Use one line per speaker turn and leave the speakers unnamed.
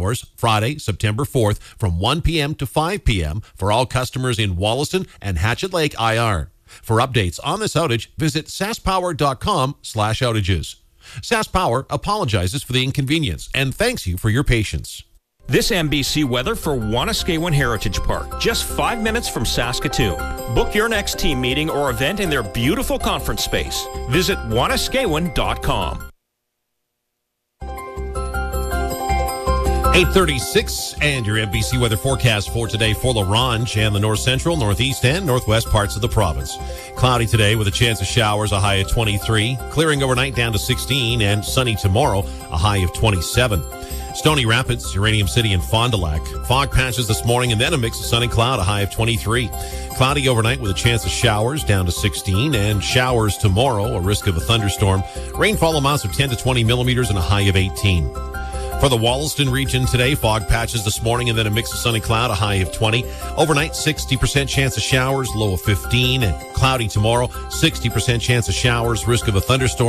hours Friday, September 4th from 1 p.m. to 5 p.m. for all customers in Wollaston and Hatchet Lake IR. For updates on this outage, visit saskpower.com/outages. SaskPower apologizes for the inconvenience and thanks you for your patience.
This MBC weather for Wanuskewin Heritage Park, just 5 minutes from Saskatoon. Book your next team meeting or event in their beautiful conference space. Visit wanuskewin.com.
8:36 and your MBC weather forecast for today for La Ronge and the north central, northeast, and northwest parts of the province. Cloudy today with a chance of showers, a high of 23. Clearing overnight down to 16, and sunny tomorrow, a high of 27. Stony Rapids, Uranium City, and Fond du Lac. Fog patches this morning and then a mix of sun and cloud, a high of 23. Cloudy overnight with a chance of showers down to 16, and showers tomorrow, a risk of a thunderstorm. Rainfall amounts of 10 to 20 millimeters and a high of 18. For the Wollaston region today, fog patches this morning and then a mix of sun and cloud, a high of 20. Overnight, 60% chance of showers, low of 15. And cloudy tomorrow, 60% chance of showers, risk of a thunderstorm.